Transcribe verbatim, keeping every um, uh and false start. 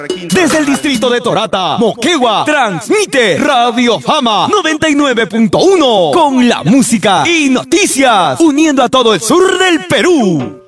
Desde el distrito de Torata, Moquegua, transmite Radio Fama noventa y nueve punto uno con la música y noticias, uniendo a todo el sur del Perú.